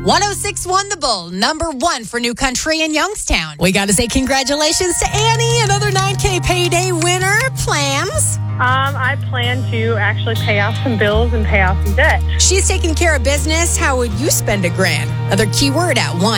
106.1 The Bull, number one for New Country in Youngstown. We got to say congratulations to Annie, another 9K payday winner. Plans? I plan to actually pay off some bills and pay off some debt. She's taking care of business. How would you spend $1,000? Another keyword at 1.